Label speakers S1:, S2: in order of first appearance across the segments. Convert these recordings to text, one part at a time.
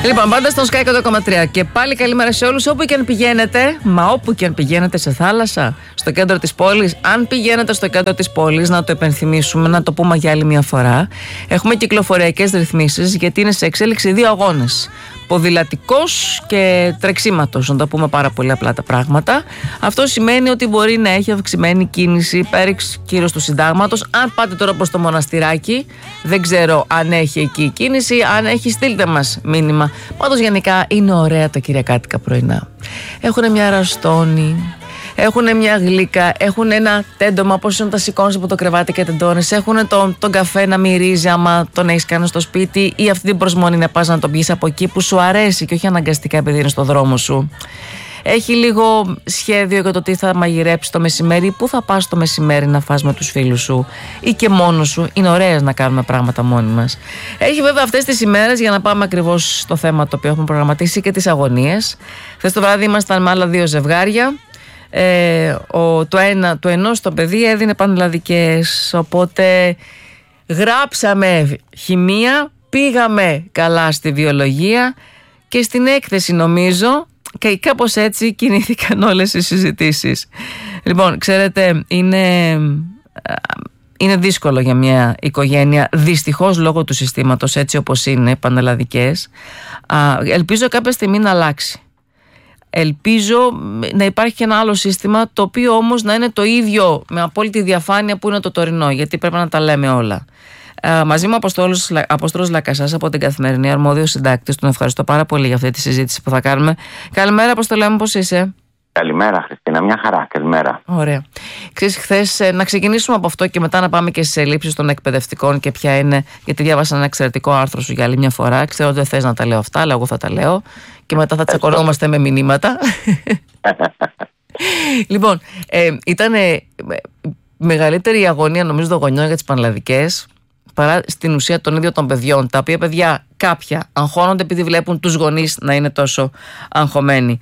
S1: Λοιπόν, πάντα στον Sky 100,3 και πάλι καλημέρα σε όλους όπου και αν πηγαίνετε. Μα όπου και αν πηγαίνετε, σε θάλασσα, στο κέντρο της πόλης. Αν πηγαίνετε στο κέντρο της πόλης, να το επενθυμίσουμε, να το πούμε για άλλη μια φορά. Έχουμε κυκλοφοριακές ρυθμίσεις γιατί είναι σε εξέλιξη 2 αγώνες. Ποδηλατικός και τρεξίματος, να το πούμε πάρα πολύ απλά τα πράγματα. Αυτό σημαίνει ότι μπορεί να έχει αυξημένη κίνηση πέριξ κύρος του Συντάγματος. Αν πάτε τώρα προς το Μοναστηράκι, δεν ξέρω αν έχει εκεί κίνηση. Αν έχει, στείλτε μας μήνυμα. Πάντως γενικά είναι ωραία τα κυριακάτικα πρωινά. Έχουν μια ραστόνη, έχουν μια γλύκα, έχουν ένα τέντομα, πώς είναι, τα σηκώνεις από το κρεβάτι και τεντώνεις. Έχουν τον καφέ να μυρίζει άμα τον έχεις κάνει στο σπίτι, ή αυτή την προσμονή να πας να τον πιεις από εκεί που σου αρέσει και όχι αναγκαστικά επειδή είναι στο δρόμο σου. Έχει λίγο σχέδιο για το τι θα μαγειρέψεις το μεσημέρι, πού θα πας το μεσημέρι να φας με τους φίλους σου ή και μόνος σου. Είναι ωραίες να κάνουμε πράγματα μόνοι μας. Έχει βέβαια αυτές τις ημέρες, για να πάμε ακριβώς στο θέμα το οποίο έχουμε προγραμματίσει, και τις αγωνίες. Χθες το βράδυ ήμασταν με άλλα 2 ζευγάρια. Το ενός το παιδί έδινε πανελλαδικές, οπότε γράψαμε χημεία, πήγαμε καλά στη βιολογία και στην έκθεση νομίζω, και κάπως έτσι κινήθηκαν όλες οι συζητήσεις. Λοιπόν, ξέρετε, είναι δύσκολο για μια οικογένεια, δυστυχώς λόγω του συστήματος έτσι όπως είναι, πανελλαδικές. Ελπίζω κάποια στιγμή να αλλάξει. Ελπίζω να υπάρχει και ένα άλλο σύστημα, το οποίο όμως να είναι το ίδιο με απόλυτη διαφάνεια που είναι το τωρινό, γιατί πρέπει να τα λέμε όλα. Μαζί μου Απόστολος Λακασάς από την Καθημερινή, αρμόδιος συντάκτης. Τον ευχαριστώ πάρα πολύ για αυτή τη συζήτηση που θα κάνουμε. Καλημέρα, Απόστολέ μου, πώς είσαι?
S2: Καλημέρα, Χριστίνα, μια χαρά, καλημέρα.
S1: Ωραία. Ξέρεις, χθες, να ξεκινήσουμε από αυτό και μετά να πάμε και στις ελλείψεις των εκπαιδευτικών και ποια είναι, γιατί διάβασα ένα εξαιρετικό άρθρο σου για άλλη μια φορά. Ξέρω ότι δεν θες να τα λέω αυτά, αλλά εγώ θα τα λέω και μετά θα τσακωνόμαστε με μηνύματα. Λοιπόν, ήταν μεγαλύτερη η αγωνία νομίζω των γονιών για τις πανελλαδικές παρά στην ουσία των ίδιων των παιδιών, τα οποία παιδιά κάποια αγχώνονται επειδή βλέπουν τους γονείς να είναι τόσο αγχωμένοι.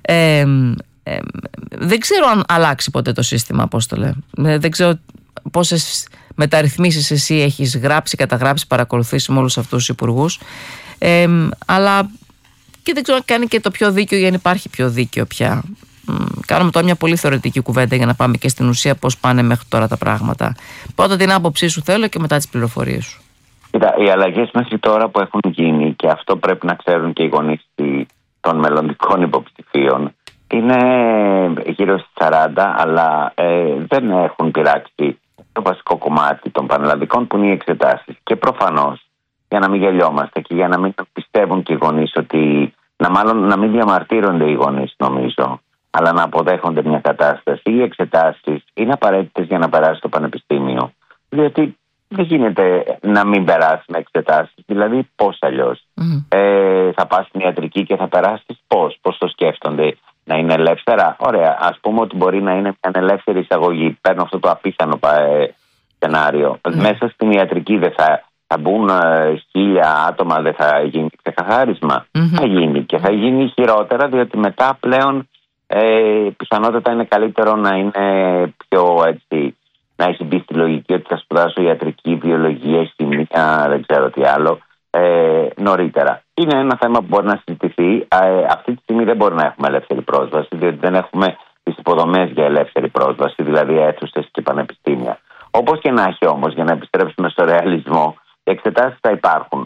S1: Δεν ξέρω αν αλλάξει ποτέ το σύστημα, Απόστολε. Δεν ξέρω πόσες μεταρρυθμίσεις εσύ έχεις γράψει, καταγράψει, παρακολουθήσει με όλους αυτούς τους υπουργούς, αλλά και δεν ξέρω αν κάνει και το πιο δίκαιο, για αν υπάρχει πιο δίκαιο πια. Κάνουμε τώρα μια πολύ θεωρητική κουβέντα για να πάμε και στην ουσία πώς πάνε μέχρι τώρα τα πράγματα. Πρώτα την άποψή σου θέλω και μετά τις πληροφορίες σου.
S2: Κοίτα, οι αλλαγές μέχρι τώρα που έχουν γίνει, και αυτό πρέπει να ξέρουν και οι γονείς των μελλοντικών υποψηφίων, είναι γύρω στις 40, αλλά δεν έχουν πειράξει το βασικό κομμάτι των πανελλαδικών, που είναι οι εξετάσεις. Και προφανώς, για να μην γελιόμαστε και για να μην πιστεύουν και οι γονείς ότι, να μην διαμαρτύρονται οι γονείς νομίζω, αλλά να αποδέχονται μια κατάσταση, οι εξετάσεις είναι απαραίτητες για να περάσει το πανεπιστήμιο. Διότι δεν γίνεται να μην περάσει με εξετάσεις. Δηλαδή, πώς αλλιώς? Θα πας στην ιατρική και θα περάσεις πώς το σκέφτονται? Να είναι ελεύθερα? Ωραία, ας πούμε ότι μπορεί να είναι μια ελεύθερη εισαγωγή. Παίρνω αυτό το απίθανο σενάριο. Μέσα στην ιατρική δεν θα μπουν 1000 άτομα, δεν θα γίνει ξεκαθάρισμα? Θα γίνει, και θα γίνει χειρότερα, διότι μετά πλέον πιθανότατα είναι καλύτερο να είναι πιο έτσι, να έχει μπει στη λογική ότι θα σπουδάσω ιατρική, βιολογία, χημεία, δεν ξέρω τι άλλο, νωρίτερα. Είναι ένα θέμα που μπορεί να συζητηθεί. Αυτή τη στιγμή δεν μπορεί να έχουμε ελεύθερη πρόσβαση, διότι δεν έχουμε τις υποδομές για ελεύθερη πρόσβαση, δηλαδή αίθουσες και πανεπιστήμια. Όπως και να έχει όμως, για να επιστρέψουμε στο ρεαλισμό, οι εξετάσεις θα υπάρχουν.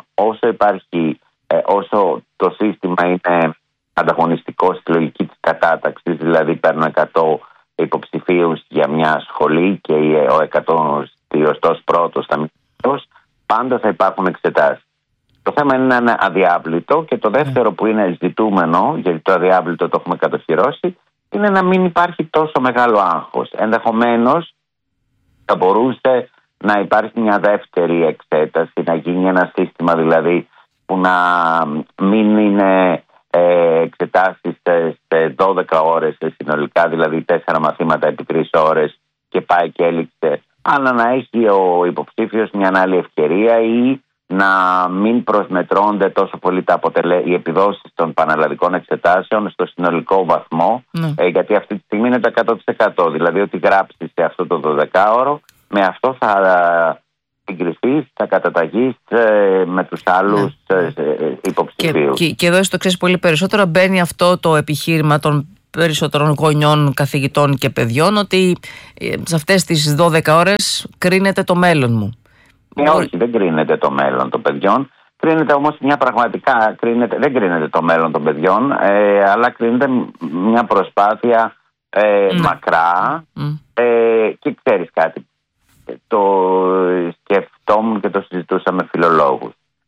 S2: Όσο το σύστημα είναι ανταγωνιστικό στη λογική της κατάταξης, δηλαδή παίρνουν 100 υποψηφίους για μια σχολή και ο 101ος θα μην, πάντα θα υπάρχουν εξετάσεις. Το θέμα είναι να είναι αδιάβλητο, και το δεύτερο που είναι ζητούμενο, γιατί το αδιάβλητο το έχουμε κατοχυρώσει, είναι να μην υπάρχει τόσο μεγάλο άγχος. Ενδεχομένως θα μπορούσε να υπάρχει μια δεύτερη εξέταση, να γίνει ένα σύστημα δηλαδή που να μην είναι εξετάσεις σε 12 ώρες συνολικά, δηλαδή 4 μαθήματα επί 3 ώρες και πάει και έληξε, αλλά να έχει ο υποψήφιος μια άλλη ευκαιρία, ή να μην προσμετρώνται τόσο πολύ οι επιδόσεις των πανελλαδικών εξετάσεων στο συνολικό βαθμό, γιατί αυτή τη στιγμή είναι το 100%. Δηλαδή ότι γράψεις σε αυτό το 12ωρο, με αυτό σύγκρισης, θα καταταγείς με τους άλλους υποψηφίους.
S1: Και εδώ το ξέρεις πολύ περισσότερο, μπαίνει αυτό το επιχείρημα των περισσότερων γονιών, καθηγητών και παιδιών, ότι σε αυτές τις 12 ώρες κρίνεται το μέλλον μου.
S2: Όχι, δεν κρίνεται το μέλλον των παιδιών. Κρίνεται όμως δεν κρίνεται το μέλλον των παιδιών, αλλά κρίνεται μια προσπάθεια μακρά. Και ξέρεις κάτι, το σκεφτόμουν και το συζητούσα με φιλολόγους.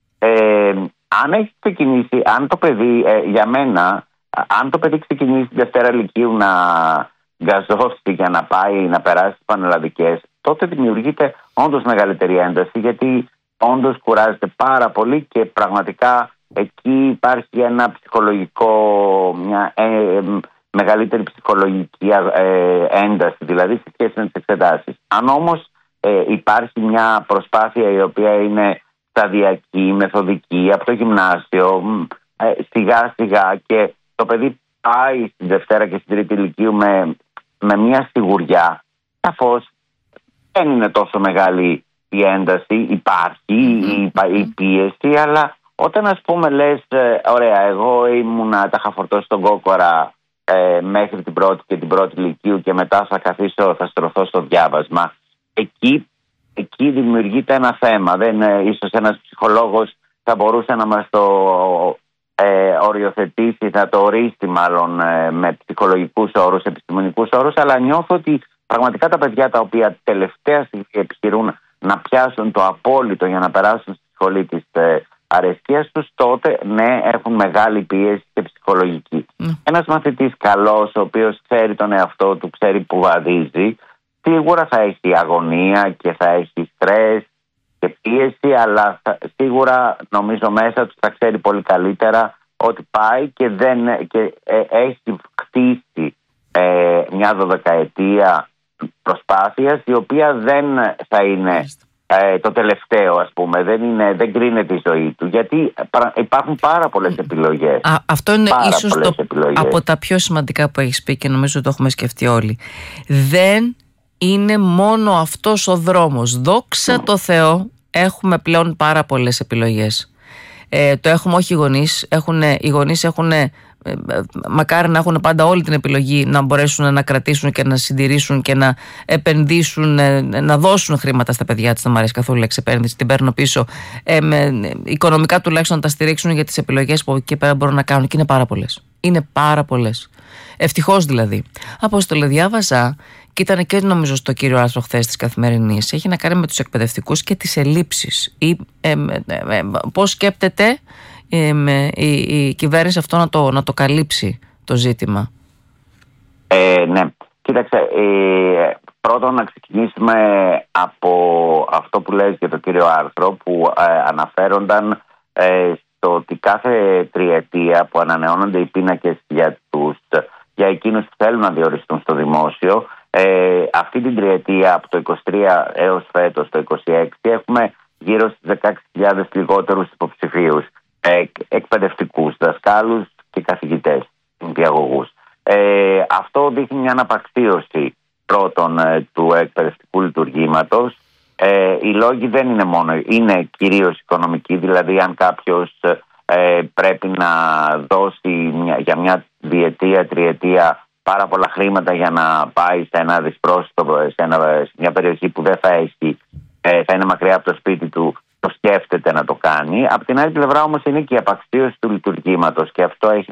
S2: Αν έχει ξεκινήσει, αν το παιδί, για μένα, αν το παιδί ξεκινήσει τη Δευτέρα Λυκείου να γκαζώσει για να πάει να περάσει τις πανελλαδικές, τότε δημιουργείται όντως μεγαλύτερη ένταση, γιατί όντως κουράζεται πάρα πολύ και πραγματικά εκεί υπάρχει ένα ψυχολογικό, μια μεγαλύτερη ψυχολογική ένταση, δηλαδή σε σχέση με τις εξετάσεις. Αν όμως υπάρχει μια προσπάθεια η οποία είναι σταδιακή, μεθοδική, από το γυμνάσιο, σιγά σιγά, και το παιδί πάει στη Δευτέρα και στην Τρίτη Λυκείου με μια σιγουριά, σαφώς δεν είναι τόσο μεγάλη η ένταση, υπάρχει η πίεση, αλλά όταν ας πούμε λες ωραία, εγώ τα είχα φορτώσει στον κόκορα μέχρι την πρώτη και την πρώτη Λυκείου και μετά θα στρωθώ στο διάβασμα, εκεί δημιουργείται ένα θέμα. Ίσως ένας ψυχολόγος θα μπορούσε να μας το οριοθετήσει, να το ορίσει μάλλον με ψυχολογικούς όρους, επιστημονικούς όρους, αλλά νιώθω ότι πραγματικά τα παιδιά τα οποία τελευταία στιγμή επιχειρούν να πιάσουν το απόλυτο για να περάσουν στη σχολή της αρεσκίας τους, τότε ναι, έχουν μεγάλη πίεση και ψυχολογική. Ένας μαθητής καλός, ο οποίος ξέρει τον εαυτό του, ξέρει που βαδίζει, σίγουρα θα έχει αγωνία και θα έχει στρες και πίεση, αλλά σίγουρα νομίζω μέσα του θα ξέρει πολύ καλύτερα ότι πάει και έχει χτίσει μια 12ετία προσπάθειας, η οποία δεν θα είναι το τελευταίο, ας πούμε, δεν κρίνεται η ζωή του, γιατί υπάρχουν πάρα πολλές επιλογές.
S1: Αυτό είναι ίσως από τα πιο σημαντικά που έχεις πει και νομίζω το έχουμε σκεφτεί όλοι. Δεν είναι μόνο αυτός ο δρόμος. Δόξα τω Θεώ, έχουμε πλέον πάρα πολλές επιλογές. Το έχουμε όχι οι γονείς έχουν μακάρι να έχουν πάντα όλη την επιλογή να μπορέσουν να κρατήσουν και να συντηρήσουν και να επενδύσουν, να δώσουν χρήματα στα παιδιά τους. Δεν μου αρέσει καθόλου η λέξη επένδυση, την παίρνω πίσω. Οικονομικά τουλάχιστον να τα στηρίξουν για τις επιλογές που εκεί πέρα μπορούν να κάνουν, και είναι πάρα πολλές. Είναι πάρα πολλές. Ευτυχώς δηλαδή. Απόστολε, διάβαζα και ήταν και νομίζω στο κύριο άρθρο χθες της Καθημερινής. Έχει να κάνει με τους εκπαιδευτικούς και τις ελλείψεις. Πώς σκέπτεται η κυβέρνηση αυτό να το καλύψει το ζήτημα?
S2: Ναι, κοίταξε, πρώτον να ξεκινήσουμε από αυτό που λες για το κύριο άρθρο, που αναφέρονταν στο ότι κάθε τριετία που ανανεώνονται οι πίνακες για εκείνους που θέλουν να διοριστούν στο δημόσιο, αυτή την τριετία από το 23 έως φέτος το 26 έχουμε γύρω στις 16.000 λιγότερους υποψηφίους, εκπαιδευτικούς, δασκάλους και καθηγητές, νηπιαγωγούς. Αυτό δείχνει μια αναπαξίωση πρώτον του εκπαιδευτικού λειτουργήματος. Οι λόγοι δεν είναι μόνο, είναι κυρίως οικονομικοί, δηλαδή αν κάποιος πρέπει να δώσει για μια διετία, τριετία πάρα πολλά χρήματα για να πάει σε ένα δυσπρόσιτο, σε μια περιοχή που δεν θα είναι μακριά από το σπίτι του, το σκέφτεται να το κάνει. Από την άλλη πλευρά όμως είναι και η απαξίωση του λειτουργήματος, και αυτό έχει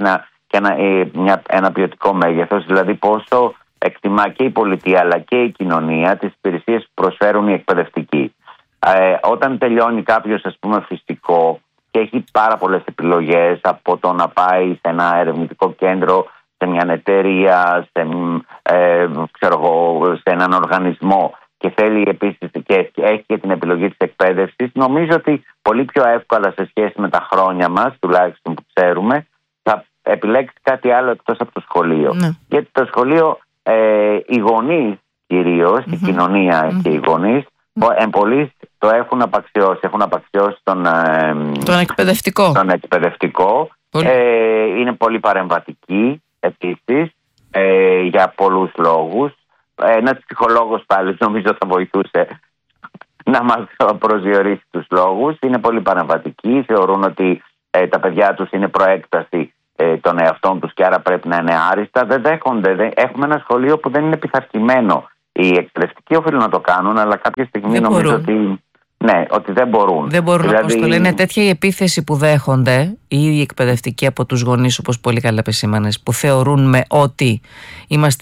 S2: ένα ποιοτικό μέγεθος, δηλαδή πόσο εκτιμά και η πολιτεία αλλά και η κοινωνία τις υπηρεσίες που προσφέρουν οι εκπαιδευτικοί. Όταν τελειώνει κάποιος, ας πούμε, φυσικό και έχει πάρα πολλές επιλογές, από το να πάει σε ένα ερευνητικό κέντρο, σε μια εταιρεία, σε έναν οργανισμό, και θέλει επίσης και έχει και την επιλογή της εκπαίδευσης, νομίζω ότι πολύ πιο εύκολα σε σχέση με τα χρόνια μας, τουλάχιστον που ξέρουμε, θα επιλέξει κάτι άλλο εκτός από το σχολείο. Ναι. Γιατί το σχολείο, οι γονείς κυρίως, η κοινωνία και οι γονείς, εμπολείς το έχουν απαξιώσει. Έχουν απαξιώσει τον εκπαιδευτικό. Είναι πολύ παρεμβατική επίσης, για πολλούς λόγους. Ένας ψυχολόγος πάλι νομίζω θα βοηθούσε να μας προσδιορίσει τους λόγους. Είναι πολύ παραβατικοί, θεωρούν ότι τα παιδιά τους είναι προέκταση των εαυτών τους και άρα πρέπει να είναι άριστα. Δεν δέχονται. Έχουμε ένα σχολείο που δεν είναι πειθαρχημένο. Οι εκπαιδευτικοί οφείλουν να το κάνουν, αλλά κάποια στιγμή νομίζω ότι... Ναι, ότι δεν μπορούν.
S1: Δεν μπορούν, δηλαδή... να είναι τέτοια η επίθεση που δέχονται οι εκπαιδευτικοί από τους γονείς, όπως πολύ καλά επεσήμανες, που θεωρούν ότι είμαστε